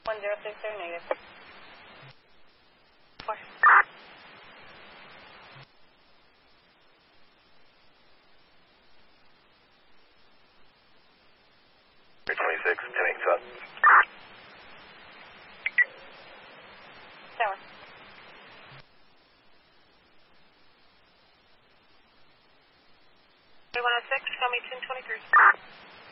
1060 negative. 4. 26, 10 up. Tower. 106, show me 1023.